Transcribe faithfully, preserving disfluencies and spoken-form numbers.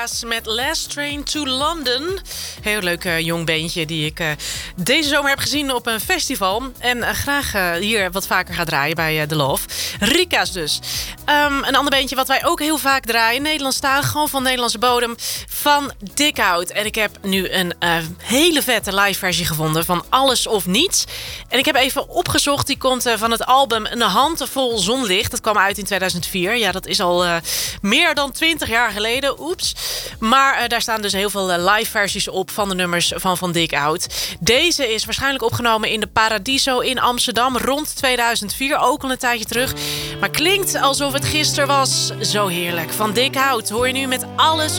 Rika's met Last Train to London. Heel leuk uh, jong beentje die ik uh, deze zomer heb gezien op een festival. En uh, graag uh, hier wat vaker ga draaien bij uh, The Love. Rika's dus. Um, een ander beentje wat wij ook heel vaak draaien. Nederlandstalig, gewoon van Nederlandse bodem. Van Dikhout. En ik heb nu een uh, hele vette live versie gevonden van Alles of Niets. En ik heb even opgezocht. Die komt uh, van het album Een Handvol Zonlicht. Dat kwam uit in tweeduizend vier. Ja, dat is al uh, meer dan twintig jaar geleden. Oeps. Maar uh, daar staan dus heel veel uh, live versies op van de nummers van Van Dikhout. Deze is waarschijnlijk opgenomen in de Paradiso in Amsterdam rond tweeduizend vier. Ook al een tijdje terug. Maar klinkt alsof het gisteren was. Zo heerlijk. Van Dikhout hoor je nu met Alles